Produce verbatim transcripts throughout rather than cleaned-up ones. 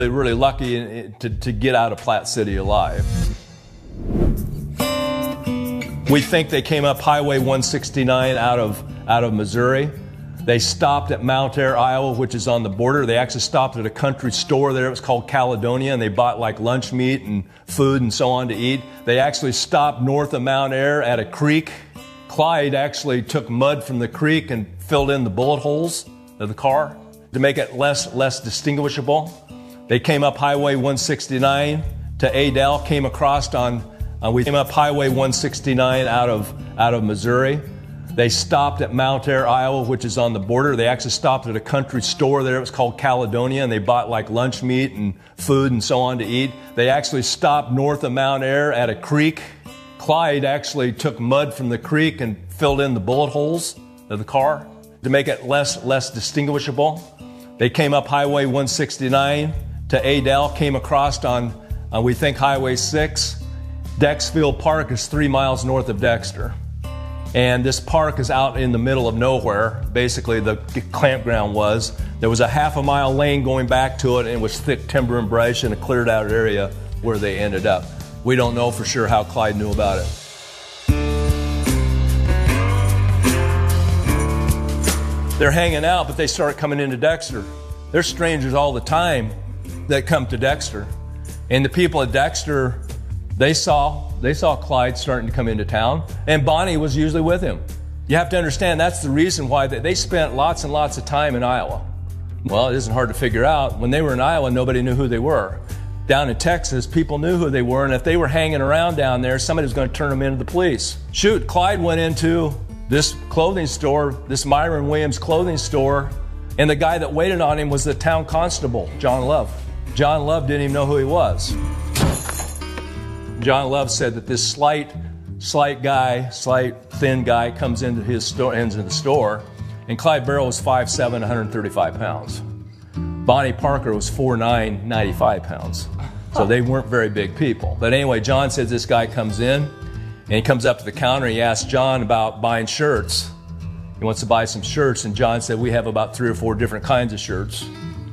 really lucky to, to get out of Platte City alive. We think they came up Highway one sixty-nine out of, out of Missouri. They stopped at Mount Ayr, Iowa, which is on the border. They actually stopped at a country store there. It was called Caledonia, and they bought like lunch meat and food and so on to eat. They actually stopped north of Mount Ayr at a creek. Clyde actually took mud from the creek and filled in the bullet holes of the car to make it less, less distinguishable. They came up Highway one sixty-nine to Adel, came across on, uh, we came up Highway one sixty-nine out of, out of Missouri. They stopped at Mount Ayr, Iowa, which is on the border. They actually stopped at a country store there. It was called Caledonia, and they bought like lunch meat and food and so on to eat. They actually stopped north of Mount Ayr at a creek. Clyde actually took mud from the creek and filled in the bullet holes of the car to make it less, less distinguishable. They came up Highway one sixty-nine to Adel, came across on, uh, we think, Highway six. Dexfield Park is three miles north of Dexter. And this park is out in the middle of nowhere. Basically, the campground was. There was a half a mile lane going back to it, and it was thick timber and brush in a cleared out area where they ended up. We don't know for sure how Clyde knew about it. They're hanging out, but they start coming into Dexter. There's strangers all the time that come to Dexter. And the people at Dexter, they saw They saw Clyde starting to come into town, and Bonnie was usually with him. You have to understand that's the reason why they, they spent lots and lots of time in Iowa. Well, it isn't hard to figure out. When they were in Iowa, nobody knew who they were. Down in Texas, people knew who they were, and if they were hanging around down there, somebody was going to turn them into the police. Shoot, Clyde went into this clothing store, this Myron Williams clothing store, and the guy that waited on him was the town constable, John Love. John Love didn't even know who he was. John Love said that this slight, slight guy, slight, thin guy comes into his store, into the store, and Clyde Barrow was five seven, one hundred thirty-five pounds. Bonnie Parker was four nine, ninety-five pounds. So they weren't very big people. But anyway, John says this guy comes in, and he comes up to the counter, and he asks John about buying shirts. He wants to buy some shirts, and John said, we have about three or four different kinds of shirts.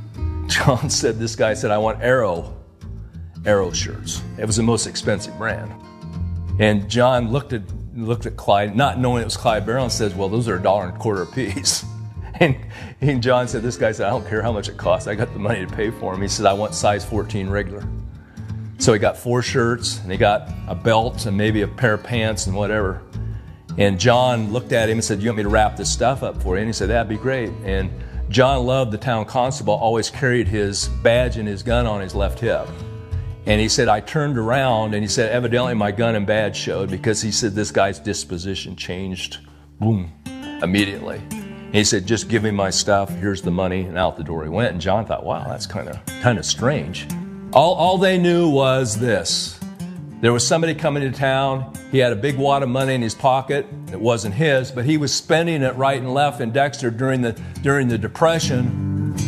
John said, this guy said, I want Arrow. Arrow shirts. It was the most expensive brand. And John looked at looked at Clyde, not knowing it was Clyde Barrow, and says, well, those are a dollar and a quarter a piece. And, and John said, this guy said, I don't care how much it costs. I got the money to pay for them. He said, I want size fourteen regular. So he got four shirts, and he got a belt and maybe a pair of pants and whatever. And John looked at him and said, you want me to wrap this stuff up for you? And he said, that'd be great. And John Love, the town constable, always carried his badge and his gun on his left hip. And he said, I turned around, and he said, evidently my gun and badge showed, because he said this guy's disposition changed, boom, immediately. And he said, just give me my stuff, here's the money, and out the door he went. And John thought, wow, that's kind of kind of strange. All, all they knew was this. There was somebody coming to town. He had a big wad of money in his pocket. It wasn't his, but he was spending it right and left in Dexter during the, during the Depression.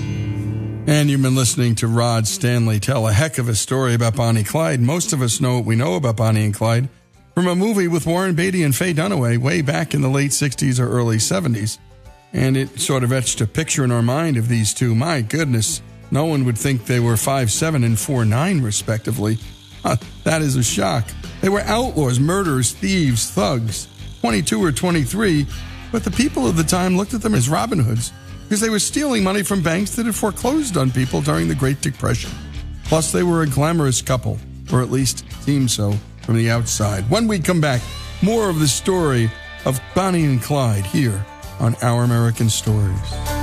And you've been listening to Rod Stanley tell a heck of a story about Bonnie Clyde. Most of us know what we know about Bonnie and Clyde from a movie with Warren Beatty and Faye Dunaway way back in the late sixties or early seventies. And it sort of etched a picture in our mind of these two. My goodness, no one would think they were five seven and four nine respectively. Huh, that is a shock. They were outlaws, murderers, thieves, thugs, twenty-two or twenty-three, but the people of the time looked at them as Robin Hoods, because they were stealing money from banks that had foreclosed on people during the Great Depression. Plus, they were a glamorous couple, or at least seemed so from the outside. When we come back, more of the story of Bonnie and Clyde here on Our American Stories.